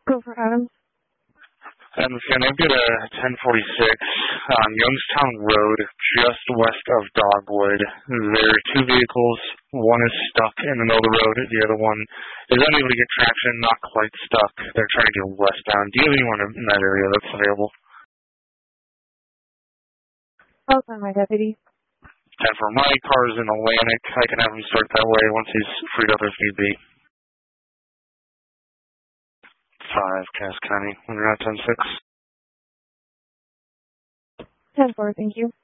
Go for Adams. Adams County, I've got a 1046 on Youngstown Road, just west of Dogwood. There are two vehicles. One is stuck in the middle of the road. The other one is unable to get traction, not quite stuck. They're trying to get westbound. Do you have anyone in that area that's available? I'll send my deputy. 10 for my car is in Atlantic. I can have him start that way once he's freed up if need be. 5, Cass County. We're at 10-6. 10-4, thank you.